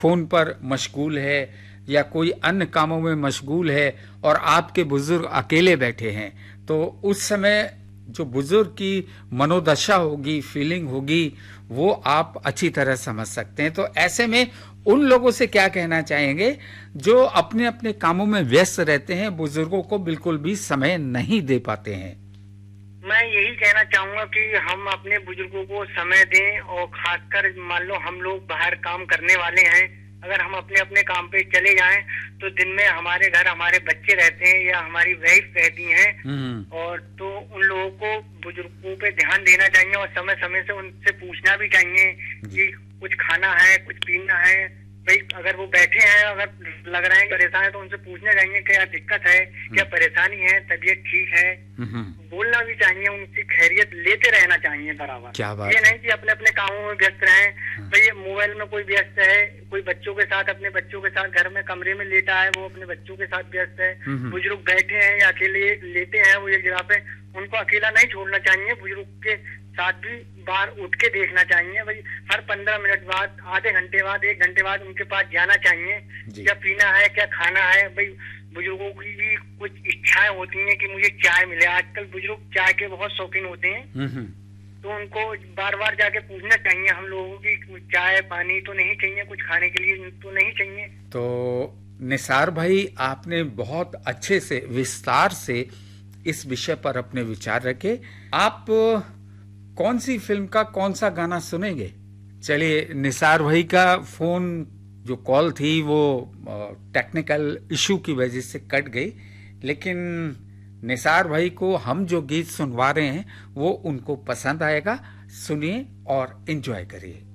Phone पर मशगूल है या कोई अन्य कामों में मशगूल है और आपके बुजुर्ग अकेले बैठे हैं, तो उस समय जो बुजुर्ग की मनोदशा होगी, फीलिंग होगी, वो आप अच्छी तरह समझ सकते हैं। तो ऐसे में उन लोगों से क्या कहना चाहेंगे जो अपने अपने कामों में व्यस्त रहते हैं, बुजुर्गों को बिल्कुल भी समय नहीं दे पाते हैं? मैं यही कहना चाहूंगा कि हम अपने बुजुर्गों को समय दें, और खासकर मान लो हम लोग बाहर काम करने वाले हैं, अगर हम अपने अपने काम पे चले जाएं तो दिन में हमारे घर हमारे बच्चे रहते हैं या हमारी वाइफ रहती हैं, और तो उन लोगों को बुजुर्गों पे ध्यान देना चाहिए और समय समय से उनसे पूछना भी चाहिए कि कुछ खाना है, कुछ पीना है। भाई अगर वो बैठे हैं, अगर लग रहे हैं परेशान है, तो उनसे पूछना चाहिए क्या दिक्कत है, क्या परेशानी है, तबीयत ठीक है। बोलना भी चाहिए, उनकी खैरियत लेते रहना चाहिए बराबर। क्या बात ये है। नहीं कि अपने अपने कामों में व्यस्त रहें। भाई मोबाइल में कोई व्यस्त है, कोई बच्चों के साथ, अपने बच्चों के साथ घर में कमरे में लेटा है, वो अपने बच्चों के साथ व्यस्त है। बुजुर्ग बैठे हैं या अकेले लेटे हैं वो एक जगह पे, उनको अकेला नहीं छोड़ना चाहिए। बुजुर्ग के साथ भी बाहर उठ के देखना चाहिए। भाई हर 15 मिनट बाद, आधे घंटे बाद, 1 घंटे बाद उनके पास जाना चाहिए। क्या पीना है, क्या खाना है। भाई बुजुर्गों की भी कुछ इच्छाएं होती हैं कि मुझे चाय मिले। आजकल बुजुर्ग चाय के बहुत शौकीन होते हैं, तो उनको बार बार जाके पूछना चाहिए हम लोगों की चाय पानी तो नहीं चाहिए, कुछ खाने के लिए तो नहीं चाहिए। तो निसार भाई, आपने बहुत अच्छे से विस्तार से इस विषय पर अपने विचार रखे। आप कौन सी फिल्म का कौन सा गाना सुनेंगे? चलिए, निसार भाई का फोन जो कॉल थी वो टेक्निकल इशू की वजह से कट गई, लेकिन निसार भाई को हम जो गीत सुनवा रहे हैं वो उनको पसंद आएगा। सुनिए और एंजॉय करिए।